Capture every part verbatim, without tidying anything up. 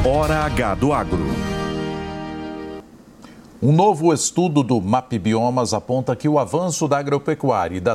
Hora H do Agro. Um novo estudo do MapBiomas aponta que o avanço da agropecuária e da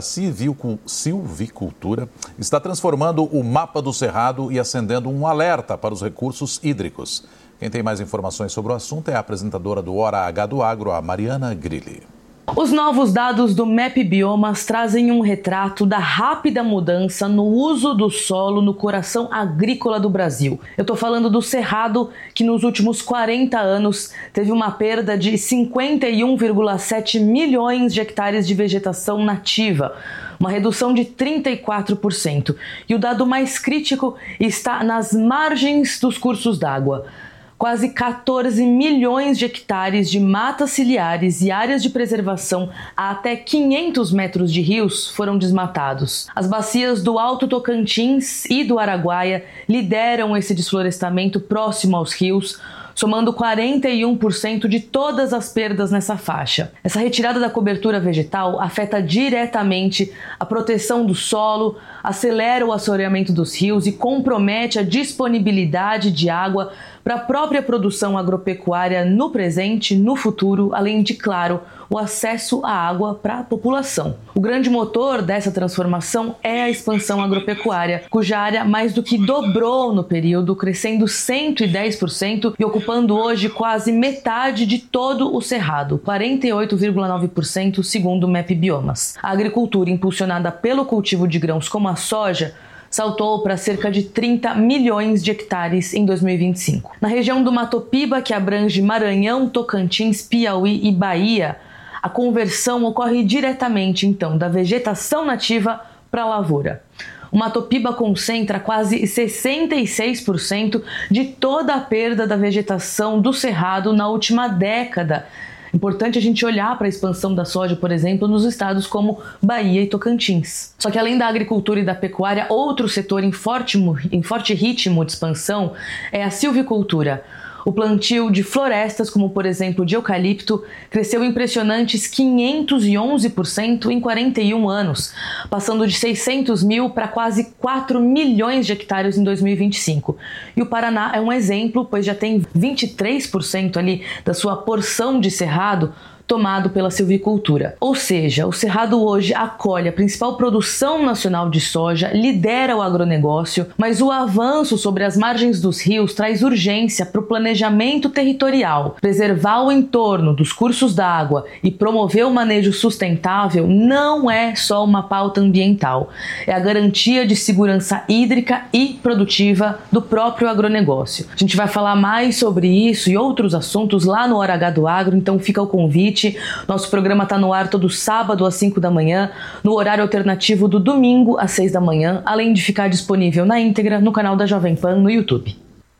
silvicultura está transformando o mapa do Cerrado e acendendo um alerta para os recursos hídricos. Quem tem mais informações sobre o assunto é a apresentadora do Hora H do Agro, a Mariana Grilli. Os novos dados do MapBiomas trazem um retrato da rápida mudança no uso do solo no coração agrícola do Brasil. Eu estou falando do Cerrado, que nos últimos quarenta anos teve uma perda de cinquenta e um vírgula sete milhões de hectares de vegetação nativa, uma redução de trinta e quatro por cento. E o dado mais crítico está nas margens dos cursos d'água. Quase quatorze milhões de hectares de matas ciliares e áreas de preservação a até quinhentos metros de rios foram desmatados. As bacias do Alto Tocantins e do Araguaia lideram esse desflorestamento próximo aos rios, somando quarenta e um por cento de todas as perdas nessa faixa. Essa retirada da cobertura vegetal afeta diretamente a proteção do solo, acelera o assoreamento dos rios e compromete a disponibilidade de água para a própria produção agropecuária no presente e no futuro, além de, claro, o acesso à água para a população. O grande motor dessa transformação é a expansão agropecuária, cuja área mais do que dobrou no período, crescendo cento e dez por cento e ocupando hoje quase metade de todo o Cerrado, quarenta e oito vírgula nove por cento segundo o MapBiomas. A agricultura impulsionada pelo cultivo de grãos como a soja saltou para cerca de trinta milhões de hectares em dois mil e vinte e cinco. Na região do Mato Piba, que abrange Maranhão, Tocantins, Piauí e Bahia, a conversão ocorre diretamente, então, da vegetação nativa para a lavoura. O Mato Piba concentra quase sessenta e seis por cento de toda a perda da vegetação do Cerrado na última década. Importante a gente olhar para a expansão da soja, por exemplo, nos estados como Bahia e Tocantins. Só que além da agricultura e da pecuária, outro setor em forte, em forte ritmo de expansão é a silvicultura. O plantio de florestas, como por exemplo de eucalipto, cresceu impressionantes quinhentos e onze por cento em quarenta e um anos, passando de seiscentos mil para quase quatro milhões de hectares em dois mil e vinte e cinco. E o Paraná é um exemplo, pois já tem vinte e três por cento ali da sua porção de cerrado tomado pela silvicultura. Ou seja, o Cerrado hoje acolhe a principal produção nacional de soja, lidera o agronegócio, mas o avanço sobre as margens dos rios traz urgência para o planejamento territorial. Preservar o entorno dos cursos d'água e promover o manejo sustentável não é só uma pauta ambiental, é a garantia de segurança hídrica e produtiva do próprio agronegócio. A gente vai falar mais sobre isso e outros assuntos lá no Hora H do Agro, então fica o convite. Nosso programa está no ar todo sábado às cinco da manhã, no horário alternativo do domingo às seis da manhã, além de ficar disponível na íntegra no canal da Jovem Pan no YouTube.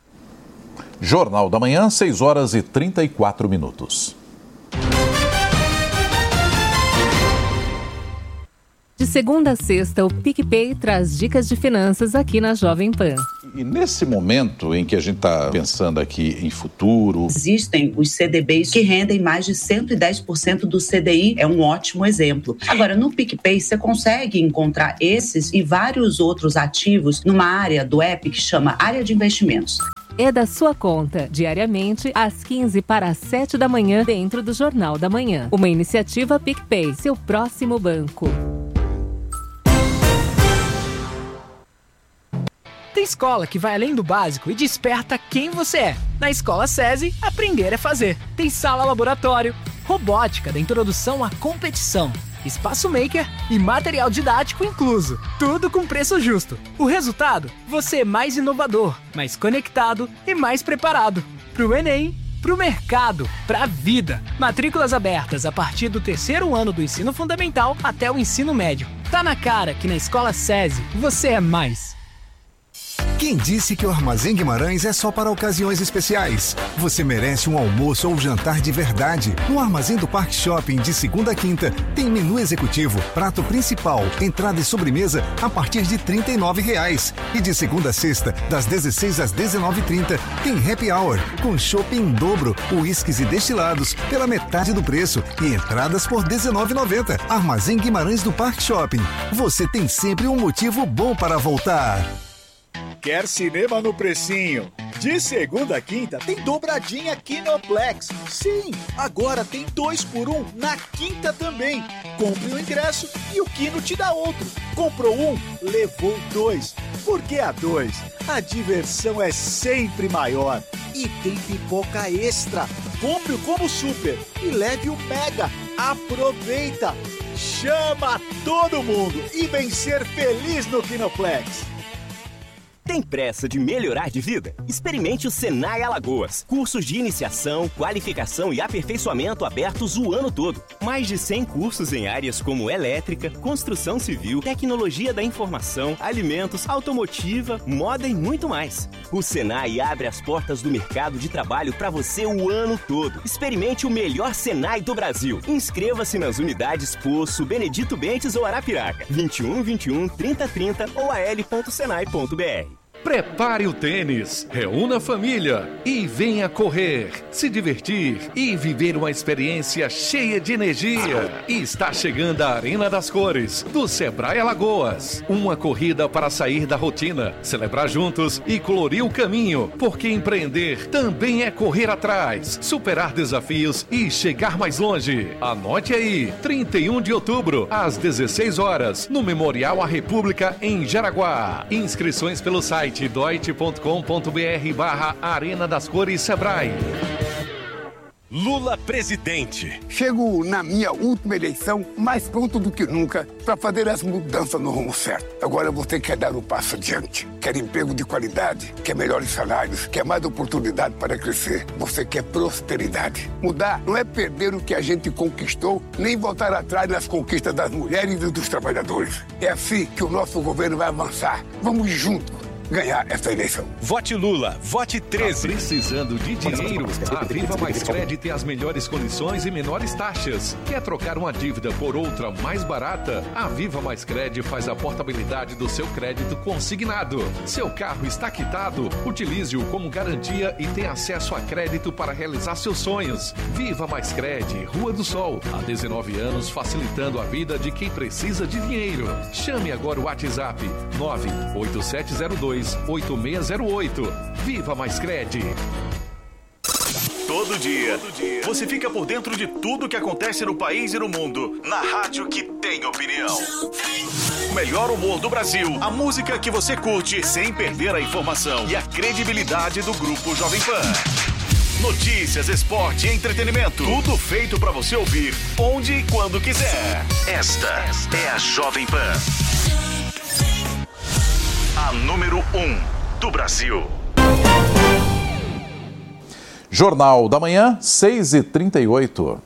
Jornal da Manhã, seis horas e trinta e quatro minutos. De segunda a sexta, o PicPay traz dicas de finanças aqui na Jovem Pan. E nesse momento em que a gente está pensando aqui em futuro... Existem os C D Bs que rendem mais de cento e dez por cento do C D I, é um ótimo exemplo. Agora, no PicPay, você consegue encontrar esses e vários outros ativos numa área do app que chama Área de Investimentos. É da sua conta, diariamente, às quinze para as sete da manhã, dentro do Jornal da Manhã. Uma iniciativa PicPay, seu próximo banco. Tem escola que vai além do básico e desperta quem você é. Na Escola SESI, aprender é fazer. Tem sala laboratório, robótica da introdução à competição, espaço maker e material didático incluso. Tudo com preço justo. O resultado? Você é mais inovador, mais conectado e mais preparado. Pro Enem, pro mercado, pra vida. Matrículas abertas a partir do terceiro ano do ensino fundamental até o ensino médio. Tá na cara que na Escola SESI você é mais. Quem disse que o Armazém Guimarães é só para ocasiões especiais? Você merece um almoço ou jantar de verdade. No Armazém do Parque Shopping, de segunda a quinta, tem menu executivo, prato principal, entrada e sobremesa a partir de trinta e nove reais. E de segunda a sexta, das dezesseis às dezenove e trinta, tem happy hour, com chopp em dobro, uísques e destilados pela metade do preço e entradas por dezenove reais e noventa centavos. Armazém Guimarães do Parque Shopping. Você tem sempre um motivo bom para voltar. Quer cinema no precinho? De segunda a quinta tem dobradinha Kinoplex. Sim, agora tem dois por um na quinta também. Compre o ingresso e o Kino te dá outro. Comprou um, levou dois. Porque a dois, a diversão é sempre maior. E tem pipoca extra. Compre o Combo Super e leve o Mega. Aproveita! Chama todo mundo e vem ser feliz no Kinoplex. Tem pressa de melhorar de vida? Experimente o Senai Alagoas. Cursos de iniciação, qualificação e aperfeiçoamento abertos o ano todo. Mais de cem cursos em áreas como elétrica, construção civil, tecnologia da informação, alimentos, automotiva, moda e muito mais. O Senai abre as portas do mercado de trabalho para você o ano todo. Experimente o melhor Senai do Brasil. Inscreva-se nas unidades Poço, Benedito Bentes ou Arapiraca. vinte e um, vinte e um, trinta, trinta ou a l ponto senai ponto b r. Prepare o tênis, reúna a família e venha correr, se divertir e viver uma experiência cheia de energia. E está chegando a Arena das Cores, do Sebrae Alagoas. Uma corrida para sair da rotina, celebrar juntos e colorir o caminho, porque empreender também é correr atrás, superar desafios e chegar mais longe. Anote aí, trinta e um de outubro, às dezesseis horas, no Memorial à República, em Jaraguá. Inscrições pelo site doit ponto com ponto b r barra Arena das Cores Sebrae. Lula presidente. Chego na minha última eleição mais pronto do que nunca para fazer as mudanças no rumo certo. Agora você quer dar um passo adiante, quer emprego de qualidade, quer melhores salários, quer mais oportunidade para crescer. Você quer prosperidade. Mudar não é perder o que a gente conquistou, nem voltar atrás nas conquistas das mulheres e dos trabalhadores. É assim que o nosso governo vai avançar. Vamos juntos ganhar essa eleição. Vote Lula, vote treze. Tá precisando de dinheiro? A Viva Mais Crédito tem as melhores condições e menores taxas. Quer trocar uma dívida por outra mais barata? A Viva Mais Crédito faz a portabilidade do seu crédito consignado. Seu carro está quitado? Utilize-o como garantia e tenha acesso a crédito para realizar seus sonhos. Viva Mais Crédito, Rua do Sol. Há dezenove anos facilitando a vida de quem precisa de dinheiro. Chame agora o WhatsApp nove oito sete zero dois oito seis zero oito. Viva Mais Crédito. Todo dia, Todo dia, você fica por dentro de tudo que acontece no país e no mundo, na rádio que tem opinião. O melhor humor do Brasil, a música que você curte sem perder a informação e a credibilidade do Grupo Jovem Pan. Notícias, esporte e entretenimento, tudo feito pra você ouvir onde e quando quiser. Esta é a Jovem Pan. A número um do Brasil. Jornal da Manhã, seis e trinta e oito.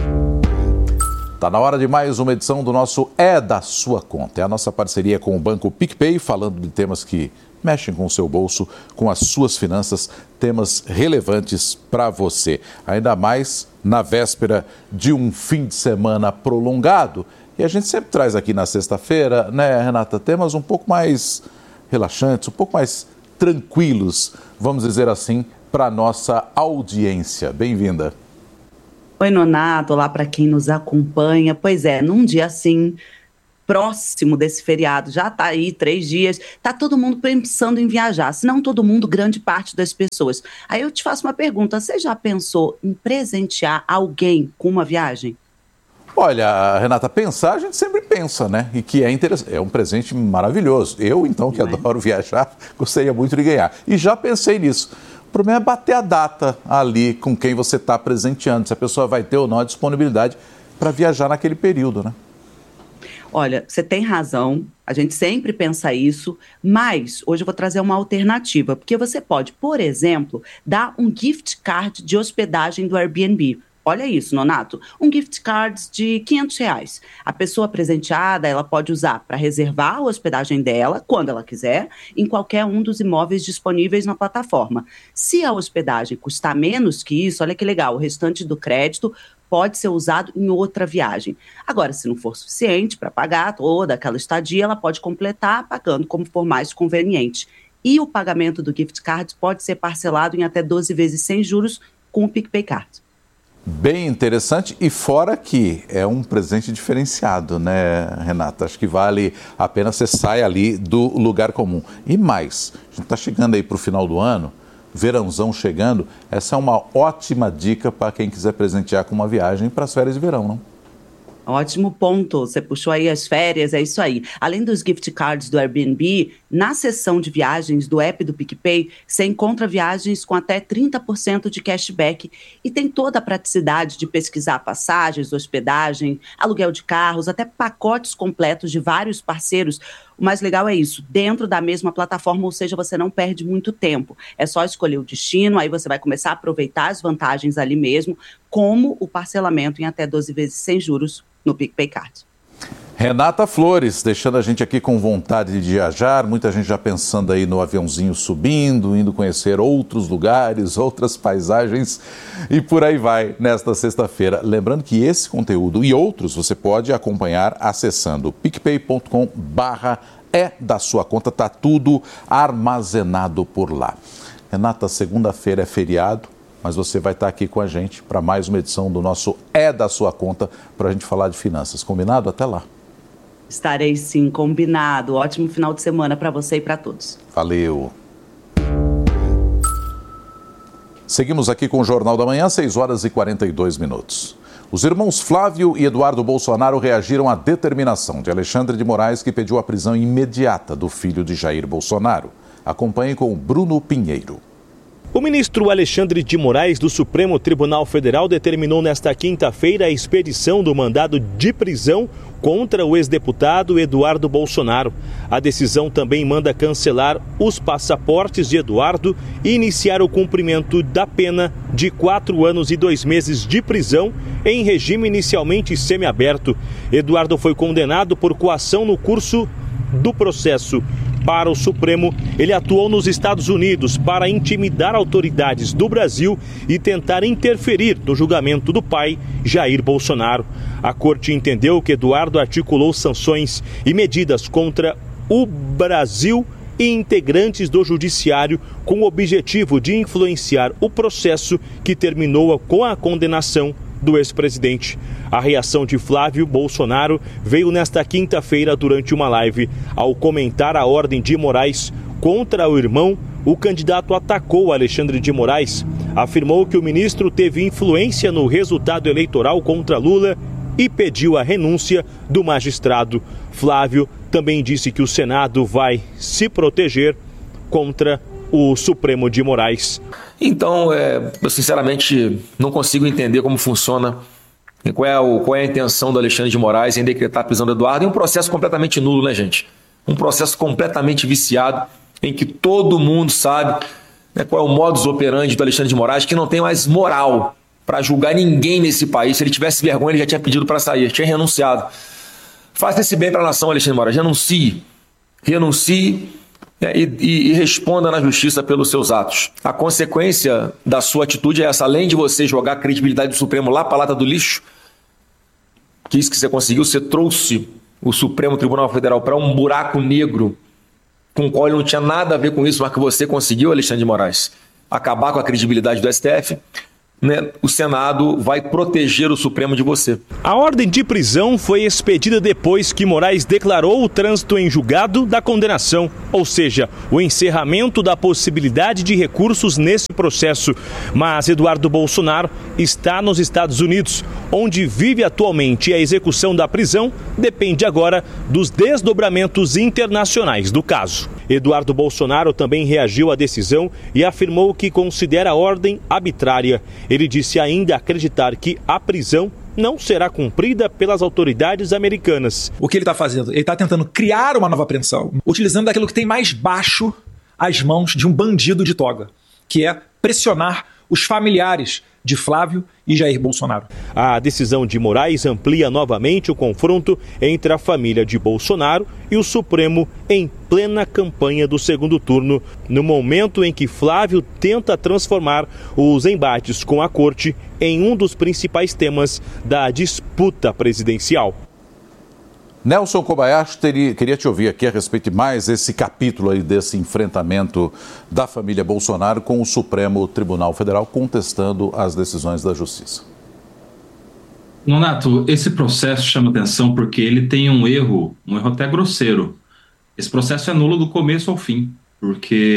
Tá na hora de mais uma edição do nosso É da Sua Conta. É a nossa parceria com o Banco PicPay, falando de temas que mexem com o seu bolso, com as suas finanças, temas relevantes para você. Ainda mais na véspera de um fim de semana prolongado. E a gente sempre traz aqui na sexta-feira, né, Renata, temas um pouco mais relaxantes, um pouco mais tranquilos, vamos dizer assim, para a nossa audiência. Bem-vinda. Oi, Nonato, olá para quem nos acompanha. Pois é, num dia assim, próximo desse feriado, já está aí três dias, está todo mundo pensando em viajar, se não todo mundo, grande parte das pessoas. Aí eu te faço uma pergunta, você já pensou em presentear alguém com uma viagem? Olha, Renata, pensar a gente sempre pensa, né? E que é interessante, é um presente maravilhoso. Eu, então, que adoro viajar, gostaria muito de ganhar. E já pensei nisso. O problema é bater a data ali com quem você está presenteando, se a pessoa vai ter ou não a disponibilidade para viajar naquele período, né? Olha, você tem razão, a gente sempre pensa isso, mas hoje eu vou trazer uma alternativa, porque você pode, por exemplo, dar um gift card de hospedagem do Airbnb. Olha isso, Nonato, um gift card de quinhentos reais. A pessoa presenteada, ela pode usar para reservar a hospedagem dela, quando ela quiser, em qualquer um dos imóveis disponíveis na plataforma. Se a hospedagem custar menos que isso, olha que legal, o restante do crédito pode ser usado em outra viagem. Agora, se não for suficiente para pagar toda aquela estadia, ela pode completar pagando como for mais conveniente. E o pagamento do gift card pode ser parcelado em até doze vezes sem juros com o PicPay Card. Bem interessante, e fora que é um presente diferenciado, né, Renata? Acho que vale a pena você sair ali do lugar comum. E mais, a gente está chegando aí para o final do ano, verãozão chegando, essa é uma ótima dica para quem quiser presentear com uma viagem para as férias de verão, não? Ótimo ponto, você puxou aí as férias, é isso aí. Além dos gift cards do Airbnb, na seção de viagens do app do PicPay, você encontra viagens com até trinta por cento de cashback e tem toda a praticidade de pesquisar passagens, hospedagem, aluguel de carros, até pacotes completos de vários parceiros. O mais legal é isso, dentro da mesma plataforma, ou seja, você não perde muito tempo. É só escolher o destino, aí você vai começar a aproveitar as vantagens ali mesmo, como o parcelamento em até doze vezes sem juros no PicPay Card. Renata Flores, deixando a gente aqui com vontade de viajar, muita gente já pensando aí no aviãozinho subindo, indo conhecer outros lugares, outras paisagens e por aí vai nesta sexta-feira. Lembrando que esse conteúdo e outros você pode acompanhar acessando picpay ponto com barra é da sua conta, tá tudo armazenado por lá. Renata, segunda-feira é feriado, mas você vai estar aqui com a gente para mais uma edição do nosso É da Sua Conta, para a gente falar de finanças. Combinado? Até lá. Estarei sim, combinado. Ótimo final de semana para você e para todos. Valeu. Seguimos aqui com o Jornal da Manhã, seis horas e quarenta e dois minutos. Os irmãos Flávio e Eduardo Bolsonaro reagiram à determinação de Alexandre de Moraes, que pediu a prisão imediata do filho de Jair Bolsonaro. Acompanhe com Bruno Pinheiro. O ministro Alexandre de Moraes, do Supremo Tribunal Federal, determinou nesta quinta-feira a expedição do mandado de prisão contra o ex-deputado Eduardo Bolsonaro. A decisão também manda cancelar os passaportes de Eduardo e iniciar o cumprimento da pena de quatro anos e dois meses de prisão em regime inicialmente semiaberto. Eduardo foi condenado por coação no curso do processo. Para o Supremo, ele atuou nos Estados Unidos para intimidar autoridades do Brasil e tentar interferir no julgamento do pai, Jair Bolsonaro. A corte entendeu que Eduardo articulou sanções e medidas contra o Brasil e integrantes do judiciário com o objetivo de influenciar o processo que terminou com a condenação do ex-presidente. A reação de Flávio Bolsonaro veio nesta quinta-feira durante uma live. Ao comentar a ordem de Moraes contra o irmão, o candidato atacou Alexandre de Moraes, afirmou que o ministro teve influência no resultado eleitoral contra Lula e pediu a renúncia do magistrado. Flávio também disse que o Senado vai se proteger contra o Supremo de Moraes. Então, é, eu sinceramente não consigo entender como funciona, qual é, o, qual é a intenção do Alexandre de Moraes em decretar a prisão do Eduardo. É um processo completamente nulo, né, gente? Um processo completamente viciado, em que todo mundo sabe, né, qual é o modus operandi do Alexandre de Moraes, que não tem mais moral para julgar ninguém nesse país. Se ele tivesse vergonha, ele já tinha pedido para sair, tinha renunciado. Faça esse bem para a nação, Alexandre de Moraes. Renuncie. Renuncie. É, e, e, e responda na justiça pelos seus atos. A consequência da sua atitude é essa: além de você jogar a credibilidade do Supremo lá para a lata do lixo, que isso que você conseguiu, você trouxe o Supremo Tribunal Federal para um buraco negro com o qual ele não tinha nada a ver com isso, mas que você conseguiu, Alexandre de Moraes, acabar com a credibilidade do S T F. Né, o Senado vai proteger o Supremo de você. A ordem de prisão foi expedida depois que Moraes declarou o trânsito em julgado da condenação, ou seja, o encerramento da possibilidade de recursos nesse processo. Mas Eduardo Bolsonaro está nos Estados Unidos, onde vive atualmente. A execução da prisão depende agora dos desdobramentos internacionais do caso. Eduardo Bolsonaro também reagiu à decisão e afirmou que considera a ordem arbitrária. Ele disse ainda acreditar que a prisão não será cumprida pelas autoridades americanas. O que ele está fazendo? Ele está tentando criar uma nova apreensão, utilizando aquilo que tem mais baixo às mãos de um bandido de toga, que é pressionar os familiares de Flávio e Jair Bolsonaro. A decisão de Moraes amplia novamente o confronto entre a família de Bolsonaro e o Supremo em plena campanha do segundo turno, no momento em que Flávio tenta transformar os embates com a corte em um dos principais temas da disputa presidencial. Nelson Kobayashi, teria, queria te ouvir aqui a respeito de mais esse capítulo aí desse enfrentamento da família Bolsonaro com o Supremo Tribunal Federal contestando as decisões da Justiça. Nonato, esse processo chama atenção porque ele tem um erro, um erro até grosseiro. Esse processo é nulo do começo ao fim, porque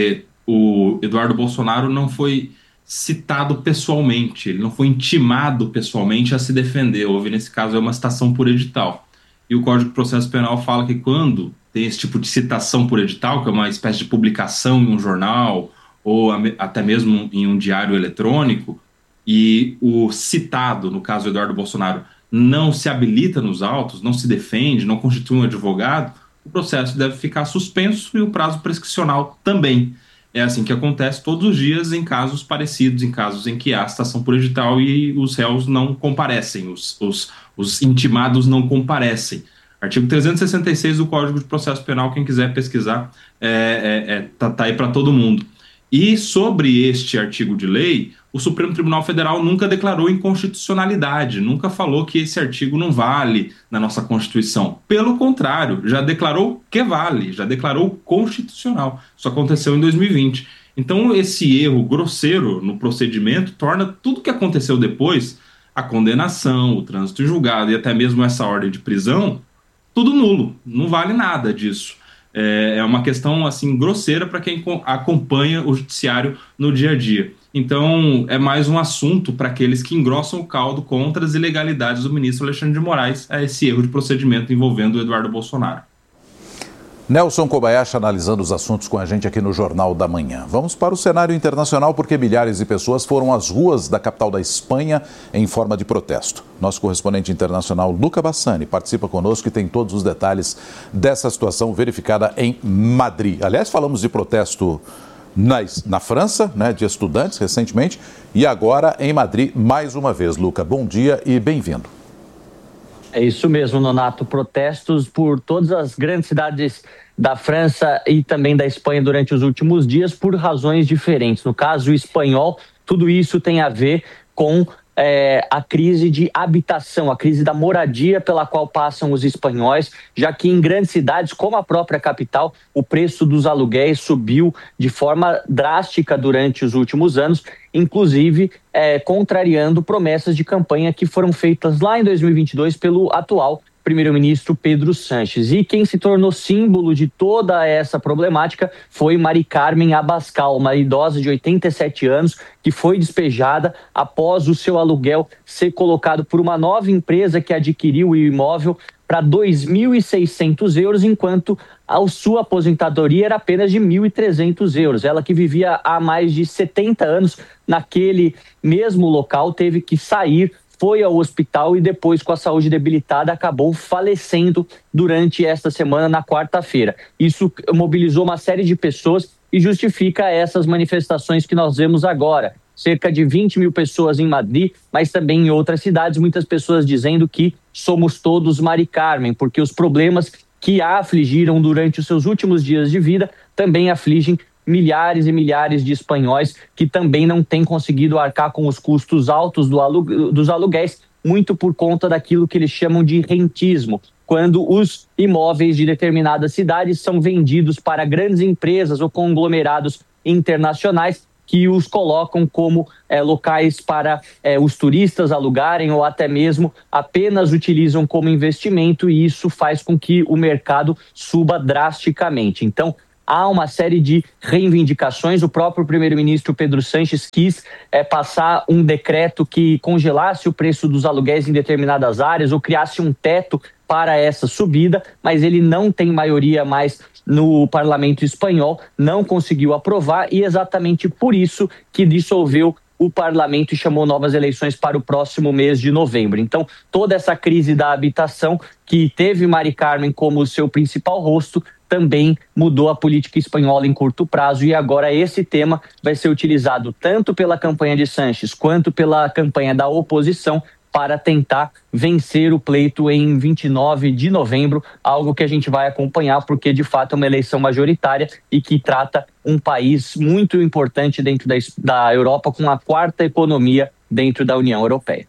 o Eduardo Bolsonaro não foi citado pessoalmente, ele não foi intimado pessoalmente a se defender. Houve, nesse caso, uma citação por edital. E o Código de Processo Penal fala que quando tem esse tipo de citação por edital, que é uma espécie de publicação em um jornal ou até mesmo em um diário eletrônico, e o citado, no caso Eduardo Bolsonaro, não se habilita nos autos, não se defende, não constitui um advogado, o processo deve ficar suspenso e o prazo prescricional também. É assim que acontece todos os dias em casos parecidos, em casos em que há citação por edital e os réus não comparecem, os, os, os intimados não comparecem. Artigo trezentos e sessenta e seis do Código de Processo Penal, quem quiser pesquisar, é, é, é, tá, tá aí para todo mundo. E sobre este artigo de lei, o Supremo Tribunal Federal nunca declarou inconstitucionalidade, nunca falou que esse artigo não vale na nossa Constituição. Pelo contrário, já declarou que vale, já declarou constitucional. Isso aconteceu em dois mil e vinte. Então, esse erro grosseiro no procedimento torna tudo que aconteceu depois, a condenação, o trânsito em julgado e até mesmo essa ordem de prisão, tudo nulo, não vale nada disso. É uma questão assim grosseira para quem acompanha o judiciário no dia a dia. Então, é mais um assunto para aqueles que engrossam o caldo contra as ilegalidades do ministro Alexandre de Moraes, a esse erro de procedimento envolvendo o Eduardo Bolsonaro. Nelson Kobayashi analisando os assuntos com a gente aqui no Jornal da Manhã. Vamos para o cenário internacional porque milhares de pessoas foram às ruas da capital da Espanha em forma de protesto. Nosso correspondente internacional, Luca Bassani, participa conosco e tem todos os detalhes dessa situação verificada em Madrid. Aliás, falamos de protesto na, na França, né, de estudantes recentemente, e agora em Madrid mais uma vez. Luca, bom dia e bem-vindo. É isso mesmo, Nonato. Protestos por todas as grandes cidades da França e também da Espanha durante os últimos dias por razões diferentes. No caso espanhol, tudo isso tem a ver com é, a crise de habitação, a crise da moradia pela qual passam os espanhóis, já que em grandes cidades, como a própria capital, o preço dos aluguéis subiu de forma drástica durante os últimos anos, inclusive é, contrariando promessas de campanha que foram feitas lá em dois mil e vinte e dois pelo atual primeiro-ministro Pedro Sánchez. E quem se tornou símbolo de toda essa problemática foi Mari Carmen Abascal, uma idosa de oitenta e sete anos que foi despejada após o seu aluguel ser colocado por uma nova empresa que adquiriu o imóvel para dois mil e seiscentos euros, enquanto a sua aposentadoria era apenas de mil e trezentos euros. Ela, que vivia há mais de setenta anos naquele mesmo local, teve que sair, foi ao hospital e depois, com a saúde debilitada, acabou falecendo durante esta semana, na quarta-feira. Isso mobilizou uma série de pessoas e justifica essas manifestações que nós vemos agora. Cerca de vinte mil pessoas em Madrid, mas também em outras cidades, muitas pessoas dizendo que somos todos Mari Carmen, porque os problemas que a afligiram durante os seus últimos dias de vida também afligem milhares e milhares de espanhóis que também não têm conseguido arcar com os custos altos do alu- dos aluguéis, muito por conta daquilo que eles chamam de rentismo, quando os imóveis de determinadas cidades são vendidos para grandes empresas ou conglomerados internacionais que os colocam como é, locais para é, os turistas alugarem ou até mesmo apenas utilizam como investimento, e isso faz com que o mercado suba drasticamente. Então, há uma série de reivindicações. O próprio primeiro-ministro Pedro Sánchez quis é, passar um decreto que congelasse o preço dos aluguéis em determinadas áreas ou criasse um teto para essa subida, mas ele não tem maioria mais no parlamento espanhol, não conseguiu aprovar, e exatamente por isso que dissolveu o parlamento e chamou novas eleições para o próximo mês de novembro. Então, toda essa crise da habitação, que teve Mari Carmen como seu principal rosto, também mudou a política espanhola em curto prazo, e agora esse tema vai ser utilizado tanto pela campanha de Sánchez quanto pela campanha da oposição para tentar vencer o pleito em vinte e nove de novembro, algo que a gente vai acompanhar porque de fato é uma eleição majoritária e que trata um país muito importante dentro da, da Europa, com a quarta economia dentro da União Europeia.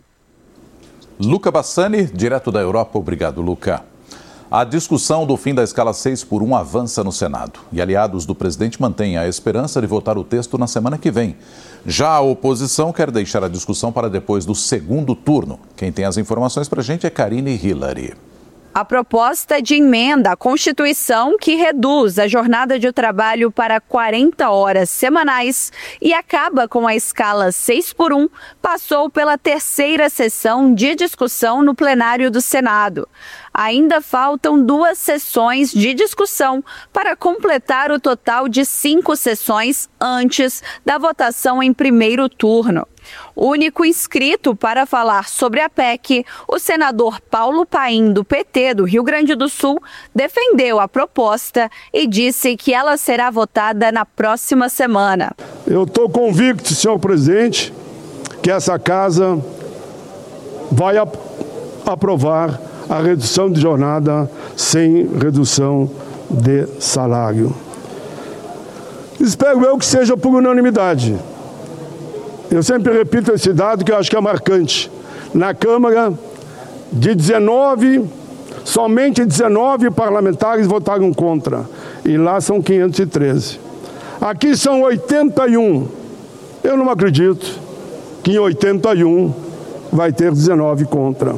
Luca Bassani, direto da Europa. Obrigado, Luca. A discussão do fim da escala seis por um avança no Senado e aliados do presidente mantêm a esperança de votar o texto na semana que vem. Já a oposição quer deixar a discussão para depois do segundo turno. Quem tem as informações para a gente é Karine Hillary. A proposta de emenda à Constituição que reduz a jornada de trabalho para quarenta horas semanais e acaba com a escala seis por um passou pela terceira sessão de discussão no plenário do Senado. Ainda faltam duas sessões de discussão para completar o total de cinco sessões antes da votação em primeiro turno. O único inscrito para falar sobre a P E C, o senador Paulo Paim, do P T do Rio Grande do Sul, defendeu a proposta e disse que ela será votada na próxima semana. Eu estou convicto, senhor presidente, que essa casa vai ap- aprovar a redução de jornada sem redução de salário. Espero eu que seja por unanimidade. Eu sempre repito esse dado que eu acho que é marcante. Na Câmara, de dezenove, somente dezenove parlamentares votaram contra. E lá são quinhentos e treze. Aqui são oitenta e um. Eu não acredito que em oitenta e um vai ter dezenove contra.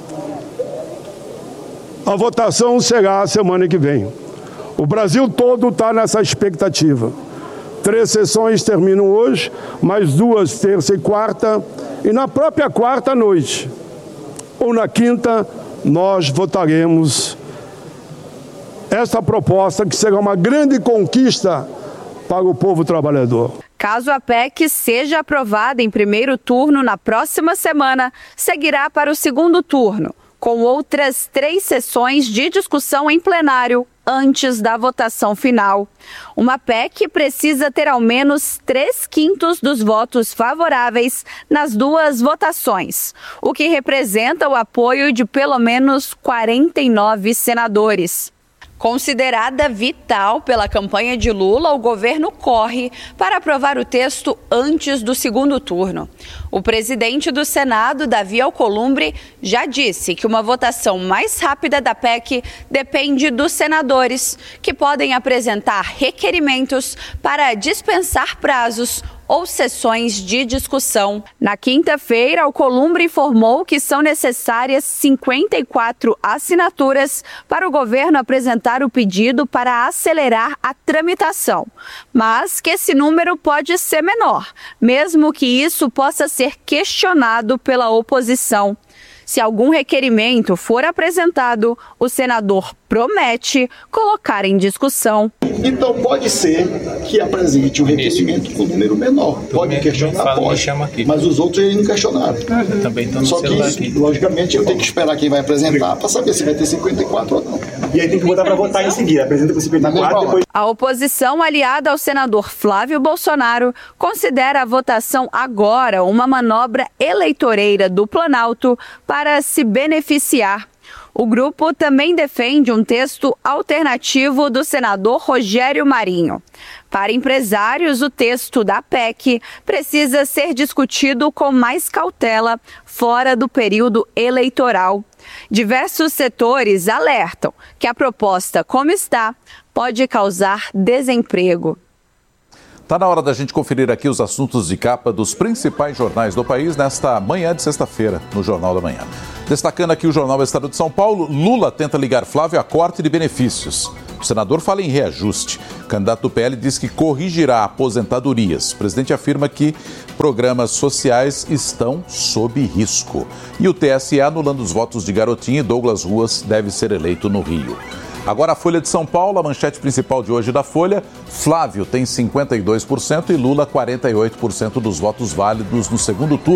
A votação será a semana que vem. O Brasil todo está nessa expectativa. Três sessões terminam hoje, mais duas, terça e quarta, e na própria quarta noite, ou na quinta, nós votaremos essa proposta que será uma grande conquista para o povo trabalhador. Caso a P E C seja aprovada em primeiro turno na próxima semana, seguirá para o segundo turno, com outras três sessões de discussão em plenário antes da votação final. Uma P E C precisa ter ao menos três quintos dos votos favoráveis nas duas votações, o que representa o apoio de pelo menos quarenta e nove senadores. Considerada vital pela campanha de Lula, o governo corre para aprovar o texto antes do segundo turno. O presidente do Senado, Davi Alcolumbre, já disse que uma votação mais rápida da P E C depende dos senadores, que podem apresentar requerimentos para dispensar prazos ou sessões de discussão. Na quinta-feira, Alcolumbre informou que são necessárias cinquenta e quatro assinaturas para o governo apresentar o pedido para acelerar a tramitação, mas que esse número pode ser menor, mesmo que isso possa ser questionado pela oposição. Se algum requerimento for apresentado, o senador promete colocar em discussão. Então pode ser que apresente um requerimento com número menor. Pode questionar, pode, mas os outros eles não questionaram. Também estão no Só que, aqui. logicamente, eu tenho que esperar quem vai apresentar para saber se vai ter cinquenta e quatro ou não. E aí tem que botar para votar em seguida. Apresenta com cinquenta e quatro, depois... A oposição aliada ao senador Flávio Bolsonaro considera a votação agora uma manobra eleitoreira do Planalto para se beneficiar. O grupo também defende um texto alternativo do senador Rogério Marinho. Para empresários, o texto da P E C precisa ser discutido com mais cautela fora do período eleitoral. Diversos setores alertam que a proposta, como está, pode causar desemprego. Está na hora da gente conferir aqui os assuntos de capa dos principais jornais do país nesta manhã de sexta-feira, no Jornal da Manhã. Destacando aqui o Jornal do Estado de São Paulo, Lula tenta ligar Flávio a corte de benefícios. O senador fala em reajuste. O candidato do P L diz que corrigirá aposentadorias. O presidente afirma que programas sociais estão sob risco. E o T S E anulando os votos de Garotinho e Douglas Ruas deve ser eleito no Rio. Agora a Folha de São Paulo, a manchete principal de hoje da Folha, Flávio tem cinquenta e dois por cento e Lula quarenta e oito por cento dos votos válidos no segundo turno.